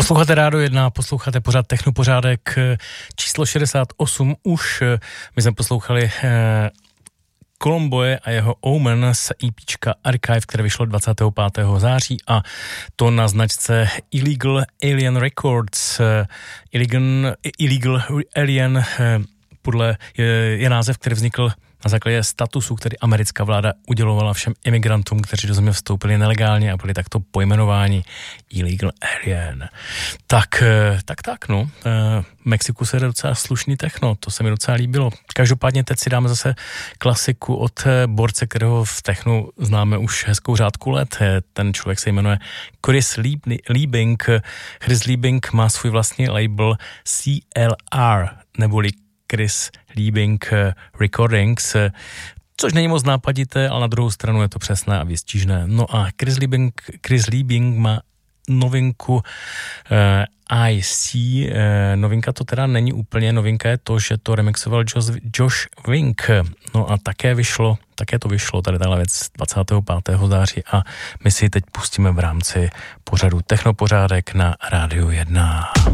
Posloucháte Rádio 1, posloucháte pořád Technopořádek číslo 68 už. My jsme poslouchali Colomboje a jeho Omen z EPčka Archive, které vyšlo 25. září a to na značce Illegal Alien Records. Illegal Alien je název, který vznikl na základě statusu, který americká vláda udělovala všem imigrantům, kteří do země vstoupili nelegálně a byli takto pojmenováni Illegal Alien. Tak, no. V Mexiku se jde docela slušný techno, to se mi docela líbilo. Každopádně teď si dáme zase klasiku od borce, kterého v technu známe už hezkou řádku let. Ten člověk se jmenuje Chris Liebing. Chris Liebing má svůj vlastní label CLR, neboli Chris Liebing Recordings, což není moc nápadité, ale na druhou stranu je to přesné a výstižné. No a Chris Liebing má novinku IC. Novinka to teda není úplně novinka, je to, že to remixoval Josh Wink. No a také to vyšlo, tady tahle věc 25. září a my si ji teď pustíme v rámci pořadu Technopořádek na Rádiu 1.